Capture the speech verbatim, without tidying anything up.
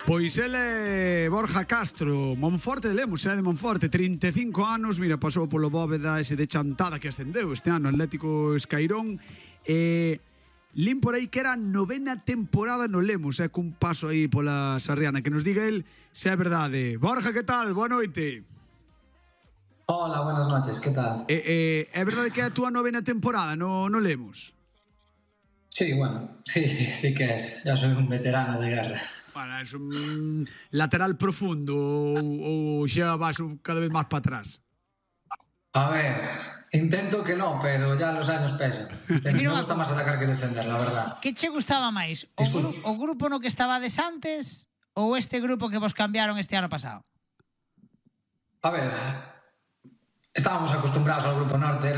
Pois ele é Borja Castro, Monforte de Lemos, é de Monforte, trinta e cinco anos, mira, pasou polo Bóveda ese de Chantada que ascendeu este ano, Atlético Escairón, e lin por aí que era a novena temporada no Lemos, é cun paso aí pola Sarriana, que nos diga el se é verdade. Borja, que tal? Boa noite. Hola, buenas noches, que tal? É, é, é verdade que é a túa novena temporada no, no Lemos? Sí, bueno, sí, sí, sí que es, ya soy un veterano de guerra. Bueno, es un lateral profundo ou, ou xa vas cada vez máis para atrás? A ver, intento que no, pero ya los años pesan. Me gusta más atacar que defender, la verdad. Que che gustaba máis? O, gru o grupo no que estabades antes ou este grupo que vos cambiaron este ano pasado? A ver, estábamos acostumbrados ao Grupo Norte,